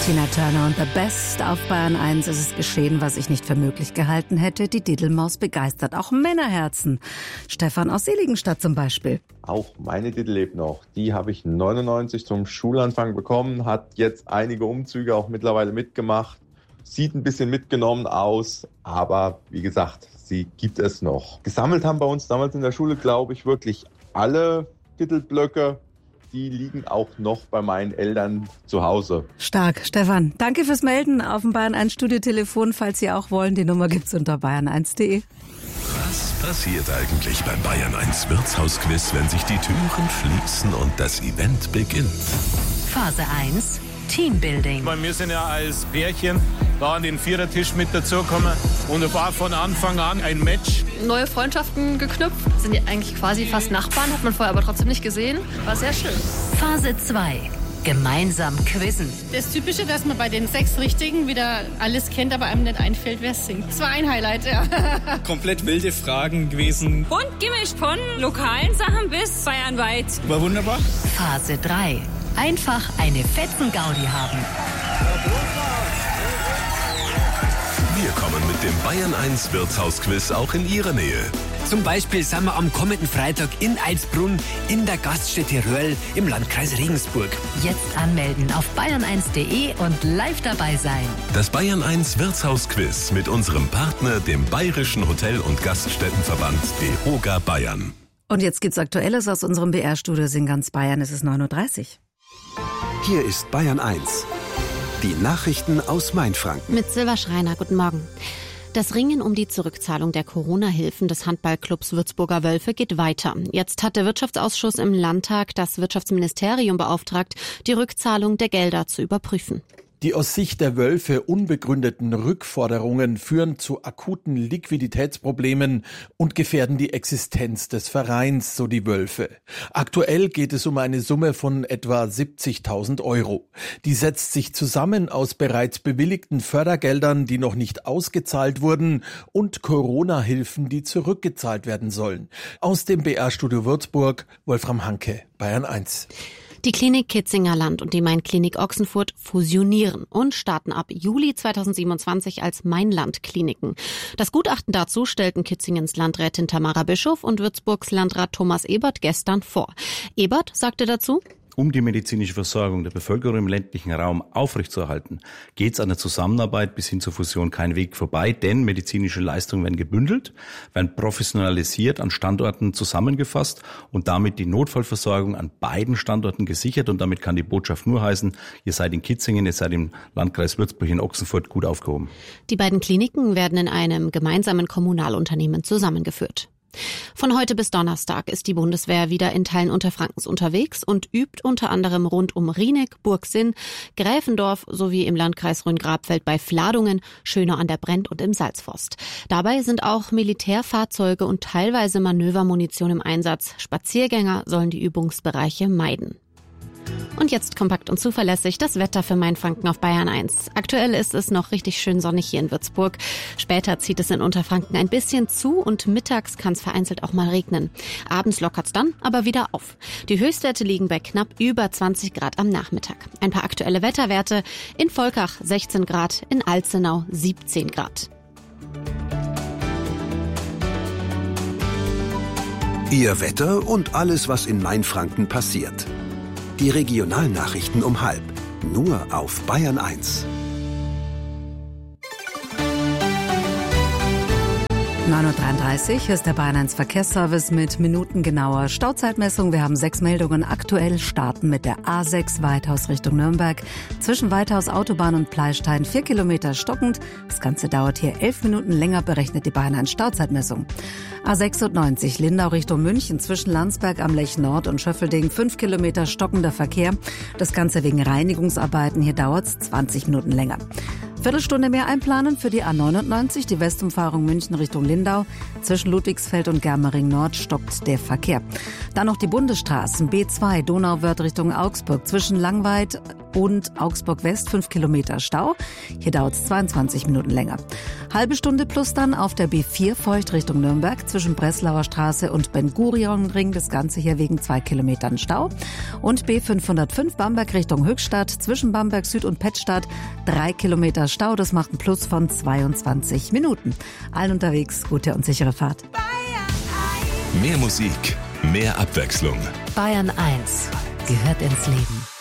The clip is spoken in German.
Tina Turner und The Best auf Bayern 1. Es ist geschehen, was ich nicht für möglich gehalten hätte. Die Diddelmaus begeistert auch Männerherzen. Stefan aus Seligenstadt zum Beispiel. Auch meine Diddel lebt noch. Die habe ich 99 zum Schulanfang bekommen, hat jetzt einige Umzüge auch mittlerweile mitgemacht. Sieht ein bisschen mitgenommen aus, aber wie gesagt, sie gibt es noch. Gesammelt haben bei uns damals in der Schule, glaube ich, wirklich alle Diddelblöcke. Die liegen auch noch bei meinen Eltern zu Hause. Stark, Stefan. Danke fürs Melden auf dem Bayern 1 Studiotelefon, falls Sie auch wollen. Die Nummer gibt's unter bayern1.de. Was passiert eigentlich beim Bayern 1 Wirtshausquiz, wenn sich die Türen schließen und das Event beginnt? Phase 1, Teambuilding. Wir sind ja als Pärchen da an den Vierertisch mit dazugekommen und es war von Anfang an ein Match. Neue Freundschaften geknüpft, sind ja eigentlich quasi fast Nachbarn, hat man vorher aber trotzdem nicht gesehen. War sehr schön. Phase 2, gemeinsam quizzen. Das Typische, dass man bei den 6 Richtigen wieder alles kennt, aber einem nicht einfällt, wer es singt. Das war ein Highlight, ja. Komplett wilde Fragen gewesen. Bunt gemischt von lokalen Sachen bis bayernweit. War wunderbar. Phase 3, einfach eine Fetzen-Gaudi haben. Wir kommen mit dem Bayern 1 Wirtshausquiz auch in Ihre Nähe. Zum Beispiel sind wir am kommenden Freitag in Eilsbrunn in der Gaststätte Röhrl im Landkreis Regensburg. Jetzt anmelden auf bayern1.de und live dabei sein. Das Bayern 1 Wirtshausquiz mit unserem Partner, dem Bayerischen Hotel- und Gaststättenverband DEHOGA Bayern. Und jetzt gibt's Aktuelles aus unserem BR-Studio in ganz Bayern. Es ist 9:30 Uhr. Hier ist Bayern 1. Die Nachrichten aus Mainfranken. Mit Silva Schreiner, guten Morgen. Das Ringen um die Zurückzahlung der Corona-Hilfen des Handballclubs Würzburger Wölfe geht weiter. Jetzt hat der Wirtschaftsausschuss im Landtag das Wirtschaftsministerium beauftragt, die Rückzahlung der Gelder zu überprüfen. Die aus Sicht der Wölfe unbegründeten Rückforderungen führen zu akuten Liquiditätsproblemen und gefährden die Existenz des Vereins, so die Wölfe. Aktuell geht es um eine Summe von etwa 70.000 €. Die setzt sich zusammen aus bereits bewilligten Fördergeldern, die noch nicht ausgezahlt wurden, und Corona-Hilfen, die zurückgezahlt werden sollen. Aus dem BR-Studio Würzburg, Wolfram Hanke, Bayern 1. Die Klinik Kitzingerland und die Main-Klinik Ochsenfurt fusionieren und starten ab Juli 2027 als Mainland-Kliniken. Das Gutachten dazu stellten Kitzingens Landrätin Tamara Bischof und Würzburgs Landrat Thomas Ebert gestern vor. Ebert sagte dazu: Um die medizinische Versorgung der Bevölkerung im ländlichen Raum aufrechtzuerhalten, geht es an der Zusammenarbeit bis hin zur Fusion kein Weg vorbei, denn medizinische Leistungen werden gebündelt, werden professionalisiert, an Standorten zusammengefasst und damit die Notfallversorgung an beiden Standorten gesichert. Und damit kann die Botschaft nur heißen, ihr seid in Kitzingen, ihr seid im Landkreis Würzburg in Ochsenfurt gut aufgehoben. Die beiden Kliniken werden in einem gemeinsamen Kommunalunternehmen zusammengeführt. Von heute bis Donnerstag ist die Bundeswehr wieder in Teilen Unterfrankens unterwegs und übt unter anderem rund um Rieneck, Burgsinn, Gräfendorf sowie im Landkreis Rhön-Grabfeld bei Fladungen, Schönau an der Brenn und im Salzforst. Dabei sind auch Militärfahrzeuge und teilweise Manövermunition im Einsatz. Spaziergänger sollen die Übungsbereiche meiden. Und jetzt kompakt und zuverlässig das Wetter für Mainfranken auf Bayern 1. Aktuell ist es noch richtig schön sonnig hier in Würzburg. Später zieht es in Unterfranken ein bisschen zu und mittags kann es vereinzelt auch mal regnen. Abends lockert es dann aber wieder auf. Die Höchstwerte liegen bei knapp über 20 Grad am Nachmittag. Ein paar aktuelle Wetterwerte: in Volkach 16 Grad, in Alzenau 17 Grad. Ihr Wetter und alles, was in Mainfranken passiert. Die Regionalnachrichten um 12:30, nur auf Bayern 1. 9:33 Uhr, hier ist der Bayern 1 Verkehrsservice mit minutengenauer Stauzeitmessung. Wir haben 6 Meldungen. Aktuell starten mit der A6 Weithaus Richtung Nürnberg. Zwischen Weithaus Autobahn und Pleistein 4 Kilometer stockend. Das Ganze dauert hier 11 Minuten länger, berechnet die Bayern 1 Stauzeitmessung. A96 Lindau Richtung München zwischen Landsberg am Lech Nord und Schöffelding 5 Kilometer stockender Verkehr. Das Ganze wegen Reinigungsarbeiten. Hier dauert es 20 Minuten länger. Viertelstunde mehr einplanen für die A99, die Westumfahrung München Richtung Lindau. Zwischen Ludwigsfeld und Germering Nord stockt der Verkehr. Dann noch die Bundesstraßen B2 Donauwörth Richtung Augsburg zwischen Langweid und Augsburg West 5 Kilometer Stau. Hier dauert es 22 Minuten länger. Halbe Stunde plus dann auf der B4 Feucht Richtung Nürnberg zwischen Breslauer Straße und Ben-Gurion-Ring. Das Ganze hier wegen 2 Kilometern Stau. Und B505 Bamberg Richtung Höchstadt zwischen Bamberg Süd und Pettstadt 3 Kilometer Stau. Das macht einen Plus von 22 Minuten. Allen unterwegs gute und sichere Fahrt. Mehr Musik, mehr Abwechslung. Bayern 1 gehört ins Leben.